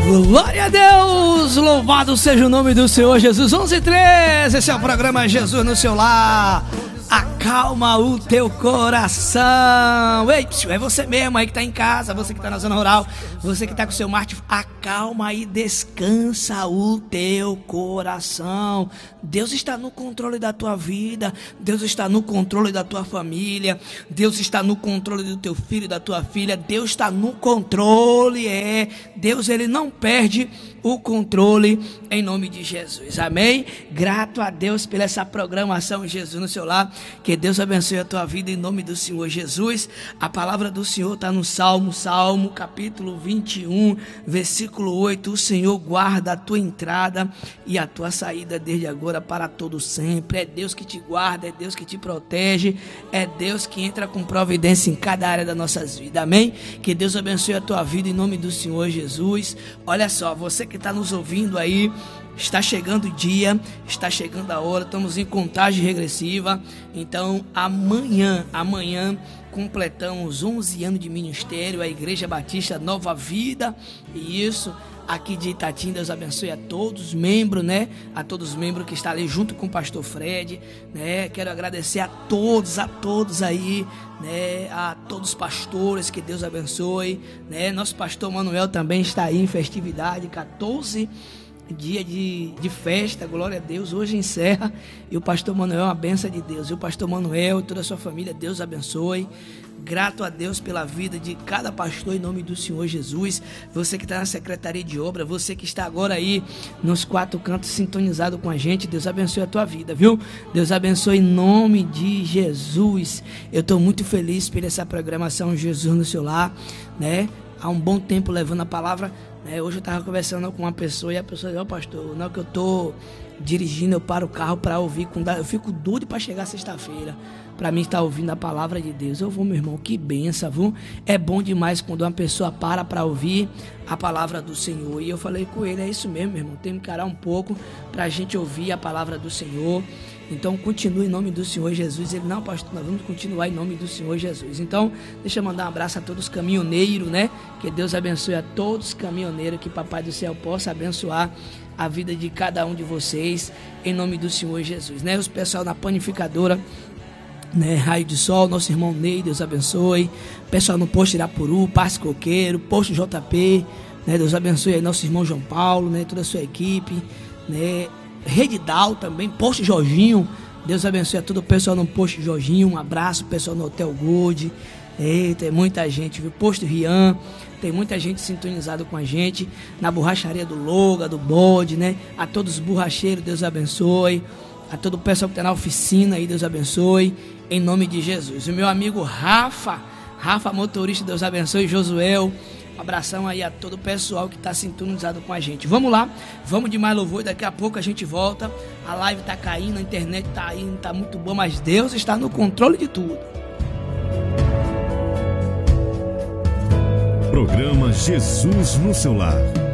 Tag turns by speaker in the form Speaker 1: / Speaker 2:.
Speaker 1: Glória a Deus, louvado seja o nome do Senhor Jesus. 11:13, esse é o programa Jesus no seu lar. Acalma o teu coração. Ei, é você mesmo aí que tá em casa, você que tá na zona rural, você que tá com o seu smartphone. Acalma e descansa o teu coração. Deus está no controle da tua vida, Deus está no controle da tua família, Deus está no controle do teu filho e da tua filha. Deus está no controle, Deus, ele não perde o controle, em nome de Jesus, amém? Grato a Deus pela essa programação Jesus no seu lar. Que Deus abençoe a tua vida em nome do Senhor Jesus. A palavra do Senhor está no Salmo capítulo 21, versículo 8. O Senhor guarda a tua entrada e a tua saída desde agora para todo sempre. É Deus que te guarda, é Deus que te protege, é Deus que entra com providência em cada área das nossas vidas, amém? Que Deus abençoe a tua vida em nome do Senhor Jesus. Olha só, você que está nos ouvindo aí, está chegando o dia, está chegando a hora, estamos em contagem regressiva. Então amanhã completamos 11 anos de ministério, a Igreja Batista Nova Vida, e isso aqui de Itatim. Deus abençoe a todos os membros, né? A todos os membros que estão ali junto com o pastor Fred, né? Quero agradecer a todos aí, né? A todos os pastores, que Deus abençoe, né? Nosso pastor Manuel também está aí em festividade, 14 dia de festa, glória a Deus. Hoje encerra, e o pastor Manuel é uma bênção de Deus. E o pastor Manuel e toda a sua família, Deus abençoe. Grato a Deus pela vida de cada pastor em nome do Senhor Jesus. Você que está na Secretaria de Obra, você que está agora aí nos 4 cantos sintonizado com a gente, Deus abençoe a tua vida, viu? Deus abençoe em nome de Jesus. Eu estou muito feliz por essa programação Jesus no seu lar, né? Há um bom tempo levando a palavra. Hoje eu estava conversando com uma pessoa e a pessoa disse: pastor, na hora que eu estou dirigindo, eu paro o carro para ouvir, eu fico doido para chegar sexta-feira, para mim estar ouvindo a palavra de Deus. Eu vou, meu irmão, que benção, viu? É bom demais quando uma pessoa para ouvir a palavra do Senhor. E eu falei com ele: é isso mesmo, meu irmão, tem que parar um pouco para a gente ouvir a palavra do Senhor. Então continue em nome do Senhor Jesus. Ele: não, pastor, nós vamos continuar em nome do Senhor Jesus. Então deixa eu mandar um abraço a todos os caminhoneiros, né? Que Deus abençoe a todos os caminhoneiros, que Papai do Céu possa abençoar a vida de cada um de vocês, em nome do Senhor Jesus, né? Os pessoal na panificadora, né, Raio de Sol, nosso irmão Ney, Deus abençoe. Pessoal no posto Irapuru, Passe Coqueiro, posto JP, né? Deus abençoe aí nosso irmão João Paulo, né? Toda a sua equipe, né? Rede Dal também, posto Jorginho, Deus abençoe a todo o pessoal no posto Jorginho. Um abraço, pessoal no Hotel Gold. Tem muita gente, viu? Posto Rian, tem muita gente sintonizada com a gente. Na borracharia do Loga, do Bode, né? A todos os borracheiros, Deus abençoe. A todo o pessoal que está na oficina aí, Deus abençoe, em nome de Jesus. O meu amigo Rafa motorista, Deus abençoe. Josuel, um abração aí a todo o pessoal que está sintonizado com a gente. Vamos lá, vamos de mais louvor, daqui a pouco a gente volta. A live está caindo, a internet está indo, está muito boa, mas Deus está no controle de tudo.
Speaker 2: Programa Jesus no seu lar.